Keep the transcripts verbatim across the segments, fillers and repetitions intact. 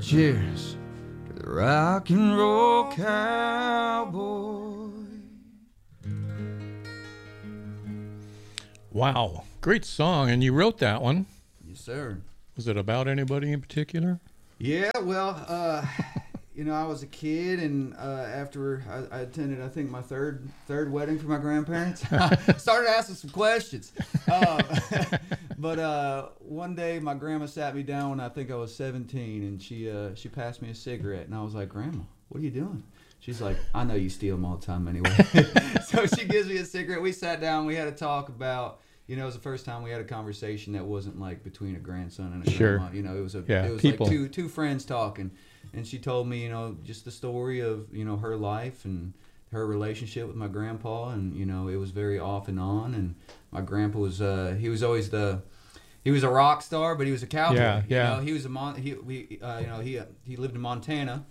Cheers to the rock and roll cowboy. Wow, great song. And you wrote that one. Yes, sir. Was it about anybody in particular? Yeah, well, uh, you know, I was a kid, and uh, after I, I attended, I think, my third third wedding for my grandparents, I started asking some questions. Um, but uh, one day, my grandma sat me down when I think I was seventeen, and she uh, she passed me a cigarette, and I was like, "Grandma, what are you doing?" She's like, "I know you steal them all the time anyway." So she gives me a cigarette. We sat down. We had a talk about, you know, it was the first time we had a conversation that wasn't like between a grandson and a Sure. grandma. You know, it was a Yeah, it was people. like two two friends talking, and she told me, you know, just the story of, you know, her life and her relationship with my grandpa, and you know, it was very off and on. And my grandpa was uh, he was always the he was a rock star, but he was a cowboy. Yeah, yeah. You know, he was a mon he we uh, you know he uh, he lived in Montana,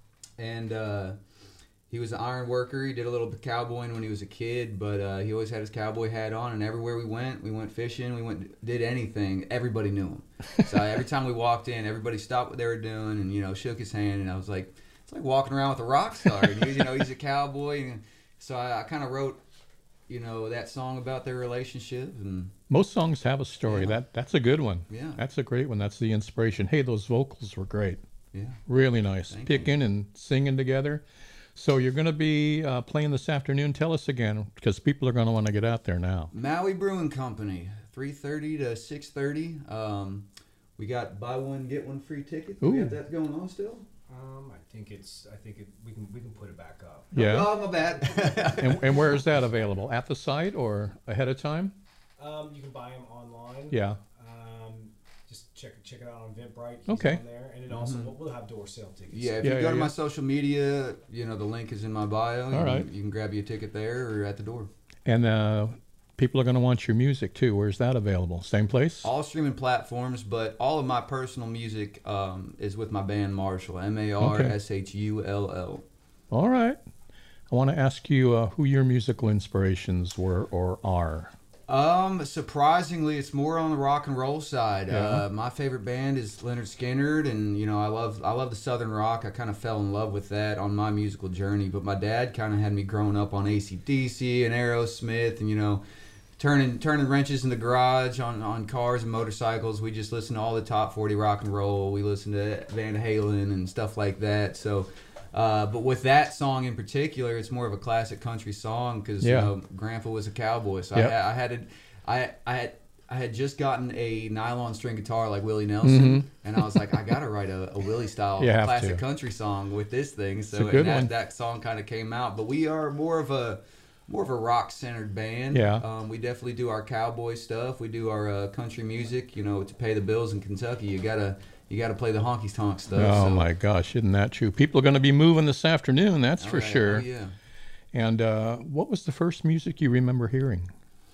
and. Uh, He was an iron worker. He did a little bit cowboying when he was a kid, but uh, he always had his cowboy hat on. And everywhere we went, we went fishing, we went did anything. Everybody knew him. So every time we walked in, everybody stopped what they were doing and, you know, shook his hand. And I was like, it's like walking around with a rock star. And he, you know, he's a cowboy. And so I, I kind of wrote, you know, that song about their relationship. And Most songs have a story. Yeah. That That's a good one. Yeah. That's a great one. That's the inspiration. Hey, those vocals were great. yeah, Really nice. Thank Picking and singing together. So you're going to be uh, playing this afternoon. Tell us again, because people are going to want to get out there now. Maui Brewing Company, three thirty to six thirty. Um, we got buy one get one free tickets. We Ooh. have that going on still. Um, I think it's. I think it. We can. We can put it back up. Yeah. Oh, my bad. and, and where is that available? At the site or ahead of time? Um, you can buy them online. Yeah. Um, just check check it out on Eventbrite. He's Okay. on there, and then also we'll, we'll have door sale tickets. Yeah, if Yeah, you go yeah, to yeah. my social media, you know, the link is in my bio. You All can- right. You can grab you a ticket there or at the door. And uh, people are going to want your music too. Where's that available? Same place? All streaming platforms, but all of my personal music um, is with my band Marshall, M A R S H U L L. All right. I want to ask you uh, who your musical inspirations were or are. Um, surprisingly, it's more on the rock and roll side. Yeah. Uh, my favorite band is Leonard Skinner, and you know, I love I love the Southern rock. I kind of fell in love with that on my musical journey. But my dad kind of had me growing up on A C D C and Aerosmith, and you know, turning turning wrenches in the garage on, on cars and motorcycles. We just listen to all the top forty rock and roll. We listen to Van Halen and stuff like that. So. Uh, but with that song in particular, it's more of a classic country song because Yeah. you know, Grandpa was a cowboy, so Yep. I, I had to, I I had I had just gotten a nylon string guitar like Willie Nelson, and I was like, I gotta write a, a Willie style You have classic to. country song with this thing. So a good and that, one. that song kind of came out. But we are more of a more of a rock centered band. Yeah. Um, we definitely do our cowboy stuff. We do our uh, country music. You know, to pay the bills in Kentucky, you gotta you gotta play the honky tonk stuff. Oh so. my gosh, isn't that true? People are going to be moving this afternoon, that's All for right. sure. Oh, yeah. And uh, what was the first music you remember hearing?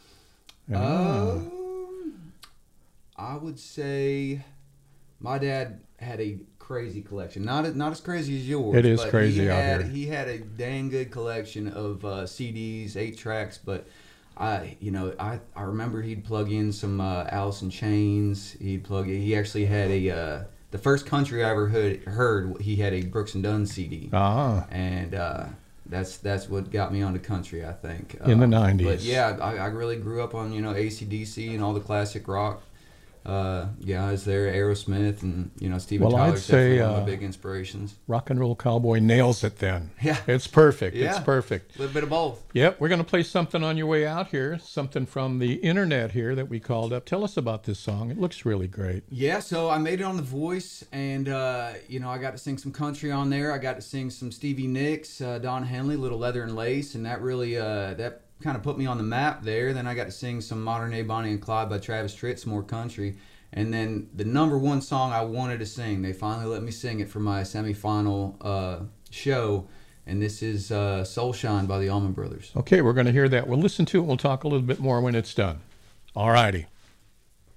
Ah. Um, I would say my dad had a crazy collection. Not not as crazy as yours. It is but crazy he out had, here. He had a dang good collection of uh, C Ds, eight tracks. But I, you know, I, I remember he'd plug in some uh, Alice in Chains. He'd plug. He actually had a uh, the first country I ever heard. Heard he had a Brooks and Dunn C D. Ah, And uh, that's that's what got me onto country, I think. In the Uh, nineties. But yeah, I, I really grew up on, you know, A C D C and all the classic rock uh, guys there, Aerosmith, and, you know, Steven Well, I'd Tyler's say, definitely one of uh, my big inspirations. Rock and Roll Cowboy nails it then. Yeah. It's perfect. Yeah. It's perfect. A little bit of both. Yep, we're going to play something on your way out here, something from the internet here that we called up. Tell us about this song. It looks really great. Yeah, so I made it on The Voice, and, uh, you know, I got to sing some country on there. I got to sing some Stevie Nicks, uh, Don Henley, Little Leather and Lace, and that really, uh, that kind of put me on the map there. Then I got to sing some Modern Day Bonnie and Clyde by Travis Tritt, some more country. And then the number one song I wanted to sing, they finally let me sing it for my semifinal uh, show, and this is uh, Soul Shine by the Allman Brothers. Okay, we're going to hear that. We'll listen to it. We'll talk a little bit more when it's done. All righty.